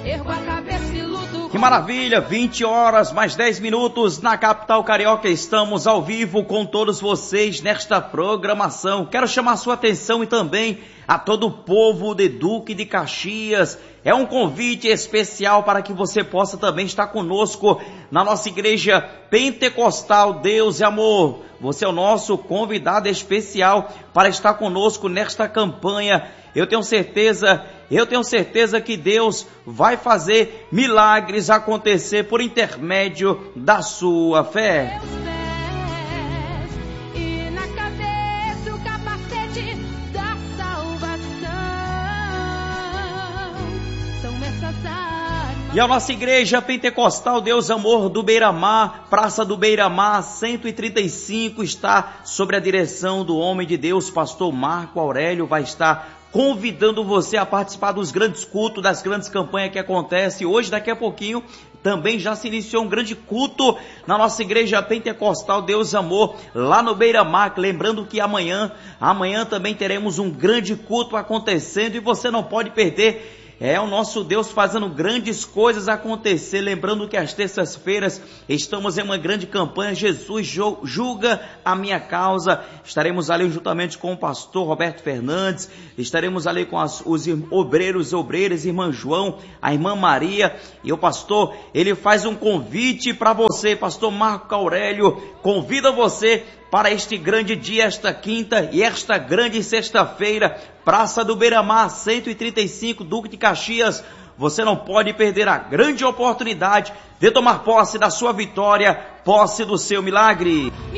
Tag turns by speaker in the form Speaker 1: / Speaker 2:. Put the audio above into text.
Speaker 1: ergo a cabeça e luto.
Speaker 2: Que maravilha, 20 horas mais 10 minutos na capital carioca. Estamos ao vivo com todos vocês nesta programação. Quero chamar a sua atenção e também a todo o povo de Duque de Caxias. É um convite especial para que você possa também estar conosco na nossa igreja pentecostal Deus e Amor. Você é o nosso convidado especial para estar conosco nesta campanha. Eu tenho certeza que Deus vai fazer milagres acontecer por intermédio da sua fé.
Speaker 1: E na cabeça o capacete da salvação. São necessários.
Speaker 2: E a nossa igreja pentecostal Deus Amor do Beira-Mar, Praça do Beira-Mar 135, está sob a direção do homem de Deus, pastor Marco Aurélio, vai estar convidando você a participar dos grandes cultos, das grandes campanhas que acontecem hoje. Daqui a pouquinho também já se iniciou um grande culto na nossa igreja pentecostal Deus Amor, lá no Beira-Mar. Lembrando que amanhã também teremos um grande culto acontecendo e você não pode perder. É o nosso Deus fazendo grandes coisas acontecer. Lembrando que às terças-feiras estamos em uma grande campanha, Jesus julga a minha causa. Estaremos ali juntamente com o pastor Roberto Fernandes, estaremos ali com os obreiros e obreiras, irmã João, a irmã Maria, e o pastor, ele faz um convite para você, pastor Marco Aurélio, convida você para este grande dia, esta quinta e esta grande sexta-feira, Praça do Beira-Mar 135, Duque de Caxias. Você não pode perder a grande oportunidade de tomar posse da sua vitória, posse do seu milagre.